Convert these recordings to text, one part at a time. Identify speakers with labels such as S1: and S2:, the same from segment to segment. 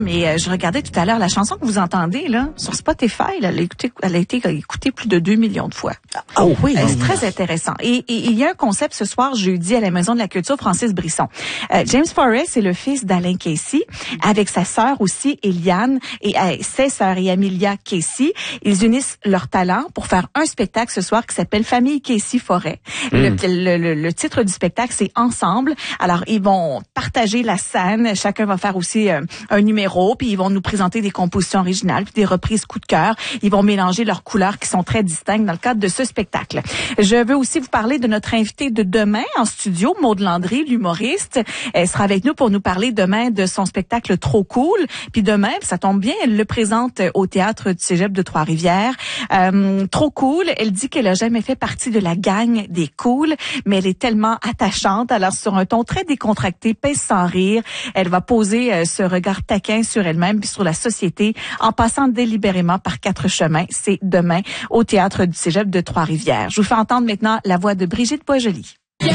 S1: Mais je regardais tout à l'heure la chanson que vous entendez là sur Spotify, là, elle a été écoutée plus de 2 millions de fois.
S2: Oh oui,
S1: C'est très intéressant. Et il y a un concept ce soir jeudi à la Maison de la Culture Francis Brisson. James Forrest est le fils d'Alain Casey avec sa sœur aussi Eliane et ses sœurs et Amelia Casey. Ils unissent leurs talents pour faire un spectacle ce soir qui s'appelle Famille Casey Forêt. Le titre du spectacle c'est Ensemble. Alors ils vont partager la scène, chacun va faire aussi un numéro, puis ils vont nous présenter des compositions originales, puis des reprises coup de cœur. Ils vont mélanger leurs couleurs qui sont très distinctes dans le cadre de ce spectacle. Je veux aussi vous parler de notre invité de demain en studio, Maude Landry, l'humoriste. Elle sera avec nous pour nous parler demain de son spectacle Trop Cool. Puis demain, ça tombe bien, elle le présente au théâtre du Cégep de Trois-Rivières. Trop Cool, elle dit qu'elle a jamais fait partie de la gang des cools, mais elle est tellement attachante. Alors sur un ton très décontracté, pèse sans rire, elle va poser ce regard taquin sur elle-même puis sur la société en passant délibérément par 4 chemins. C'est demain au théâtre du Cégep de Trois-Rivières. Je vous fais entendre maintenant la voix de Brigitte Boisjoli.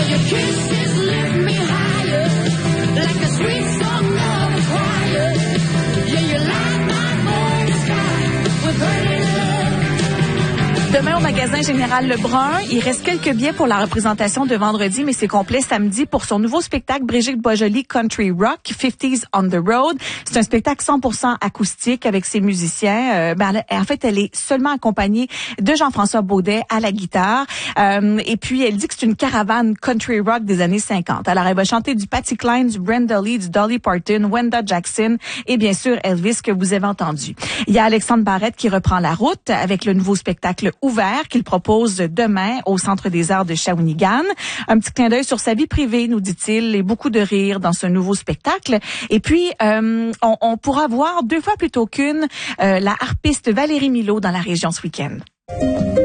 S1: Demain au magasin Général Lebrun, il reste quelques billets pour la représentation de vendredi, mais c'est complet samedi pour son nouveau spectacle Brigitte Boisjoli Country Rock, 50s on the Road. C'est un spectacle 100% acoustique avec ses musiciens. En fait, elle est seulement accompagnée de Jean-François Baudet à la guitare. Et puis, elle dit que c'est une caravane country rock des années 50. Alors, elle va chanter du Patsy Cline, du Brenda Lee, du Dolly Parton, Wenda Jackson et bien sûr Elvis que vous avez entendu. Il y a Alexandre Barrette qui reprend la route avec le nouveau spectacle Ouvert qu'il propose demain au Centre des Arts de Shawinigan. Un petit clin d'œil sur sa vie privée, nous dit-il, et beaucoup de rire dans ce nouveau spectacle. Et puis, on pourra voir 2 fois plutôt qu'une la harpiste Valérie Milot dans la région ce week-end.